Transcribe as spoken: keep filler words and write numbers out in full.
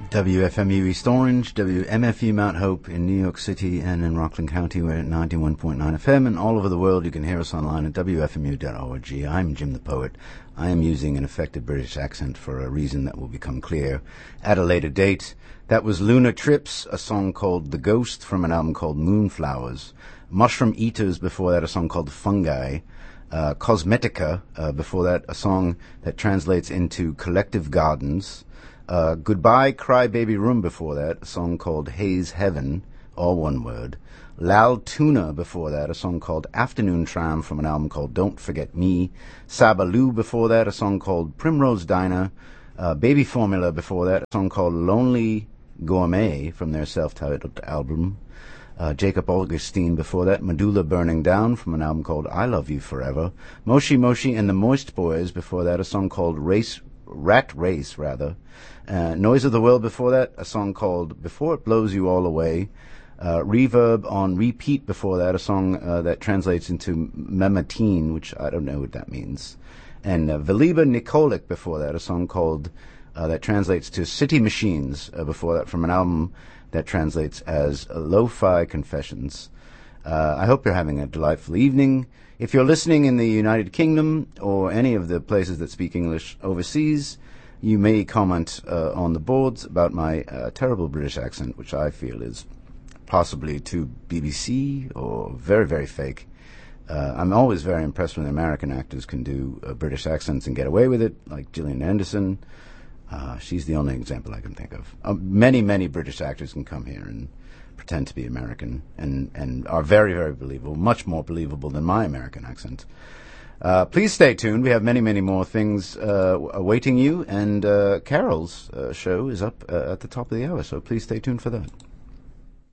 W F M U East Orange, W M F U Mount Hope in New York City and in Rockland County. We're at ninety-one point nine F M, and all over the world you can hear us online at W F M U dot org. I'm Jim the Poet. I am using an affected British accent for a reason that will become clear at a later date. That was Lunar Trips, a song called The Ghost from an album called Moonflowers. Mushroom Eaters, before that a song called Fungi. Uh, Cosmetica, uh, before that a song that translates into Collective Gardens. Uh, Goodbye Cry Baby Room, before that, a song called Haze Heaven, all one word. Lal Tuna, before that, a song called Afternoon Tram from an album called Don't Forget Me. Sabaloo, before that, a song called Primrose Diner. Uh, Baby Formula, before that, a song called Lonely Gourmet from their self-titled album. Uh, Jacob Augustine, before that, Medulla Burning Down from an album called I Love You Forever. Moshi Moshi and the Moist Boys, before that, a song called Race, Rat Race, rather. Uh, Noise of the World, before that, a song called Before It Blows You All Away. Uh, Reverb on Repeat, before that, a song uh, that translates into Mematine, which I don't know what that means. And uh, Veliba Nikolic, before that, a song called, uh, that translates to City Machines, uh, before that, from an album that translates as Lo-Fi Confessions. Uh, I hope you're having a delightful evening. If you're listening in the United Kingdom or any of the places that speak English overseas, you may comment uh, on the boards about my uh, terrible British accent, which I feel is possibly too B B C or very, very fake. Uh, I'm always very impressed when American actors can do uh, British accents and get away with it, like Gillian Anderson. Uh, she's the only example I can think of. Uh, many, many British actors can come here and pretend to be American and, and are very, very believable, much more believable than my American accent. Uh, please stay tuned. We have many, many more things uh, awaiting you, and uh, Carol's uh, show is up uh, at the top of the hour, so please stay tuned for that.